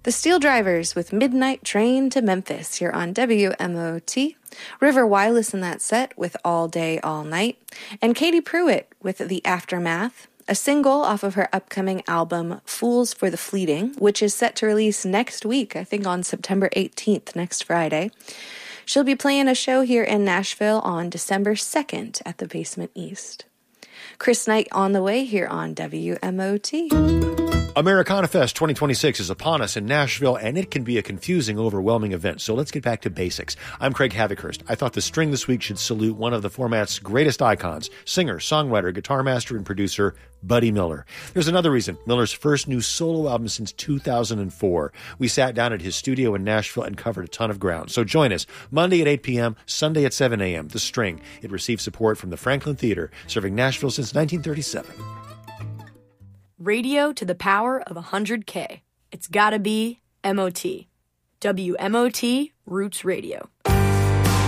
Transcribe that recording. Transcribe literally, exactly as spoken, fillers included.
The Steel Drivers with Midnight Train to Memphis here on W M O T. River Wireless in that set with All Day, All Night. And Katie Pruitt with The Aftermath, a single off of her upcoming album Fools for the Fleeting, which is set to release next week, I think on September eighteenth, next Friday. She'll be playing a show here in Nashville on December second at the Basement East. Chris Knight on the way here on W M O T. Americana Fest twenty twenty-six is upon us in Nashville, and it can be a confusing, overwhelming event. So let's get back to basics. I'm Craig Havikhurst. I thought the string this week should salute one of the format's greatest icons, singer, songwriter, guitar master, and producer, Buddy Miller. There's another reason. Miller's first new solo album since two thousand four. We sat down at his studio in Nashville and covered a ton of ground. So join us Monday at eight p.m., Sunday at seven a.m. The String. It received support from the Franklin Theater, serving Nashville since nineteen thirty-seven. Radio to the power of one hundred K. It's gotta be M O T. W M O T Roots Radio.